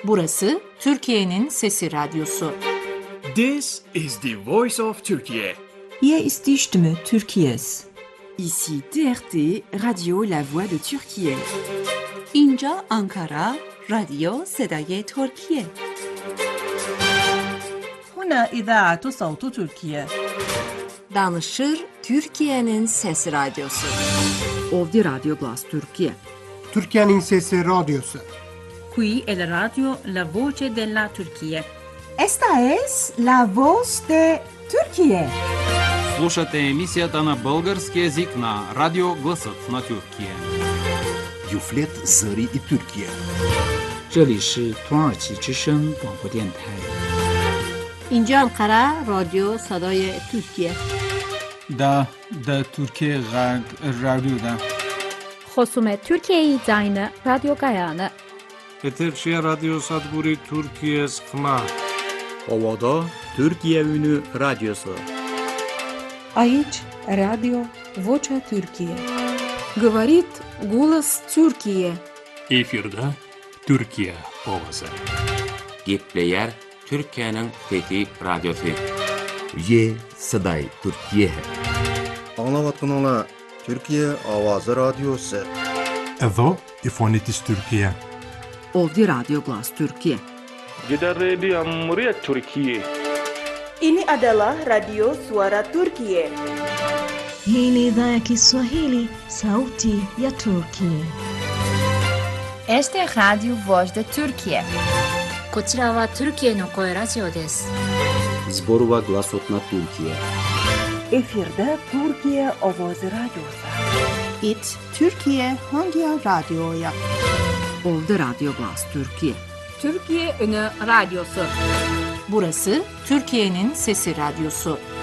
Burası Türkiye'nin Sesi Radyosu. This is the voice of Turkey. Hier ist die Stimme Türkiye's. Ici TRT, Radio La Voix de Türkiye. اینجا آنکارا، رادیو صدای ترکیه. هنا إذاعة صوت تركيا. Danışır Türkiye'nin Sesi Radyosu. Ovdje Radio Glas Türkiye. Türkiye'nin Sesi Radyosu. Qui è la radio La Voce della Turchia. Esta es la voz de Türkiye. Слушате емисията на български език на Радио Гласът на Türkiye. Юфлет Зări и Türkiye. 这里是土耳其之声广播电台。 اینجا انقره رادیو صدای ترکیه. دا Türkiye Radyo'da. خصوم Türkiye Zayne Radyo Gayane. Eterşehir Radyo Sadburi Türkiye Sıkma. Ovada Türkiye Ünü Radyosu. Aici Radio Vocea Türkiye. Говорит голос Türkiye. Efirde Türkiye Ovası. Gepleyer Türkiye'nin Fethi Radyosu. Ye Saday Türkiye. Anlavatkanala Türkiye Avazı Radyosu. Edo İfonitis Türkiye. Ovdje Radio Glas Türkiye. Gider Radio Cumhuriyet Türkiye. Ini adalah Radio Suara Turkiye. Hii ni idhaa ya Kiswahili, Sauti ya Turkiye. Este es Radio Voz de Turkiye. こちらはトルキエの声ラジオです。 Zborova Glasot na Türkiye. Efirde Türkiye Avazı Radyosu. It Türkiye hangi radyoya? Ovdje Radio Glas Türkiye. Türkiye Ünü Radyosu. Burası Türkiye'nin Sesi Radyosu.